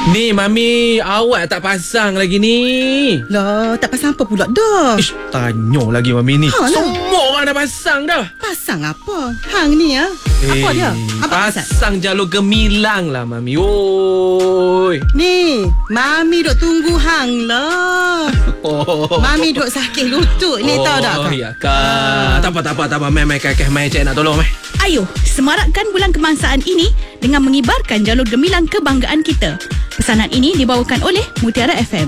Ni Mami, awak tak pasang lagi ni. Lah, tak pasang apa pula dah? Ish, tanya lagi Mami ni. Ha, lah. Semua orang dah pasang dah. Pasang apa? Hang ni ya. Apa dia? Apa pasal? Pasang jalur gemilang lah Mami. Oi. Ni, Mami duk tunggu hang lah. Oh. Mami duk sakit lutut ni, tahu tak? Oh, ya kak. Tak apa. Mai kakek, mai cik nak tolong mai. Ayo, semarakkan bulan kebangsaan ini dengan mengibarkan jalur gemilang kebanggaan kita. Pesanan ini dibawakan oleh Mutiara FM.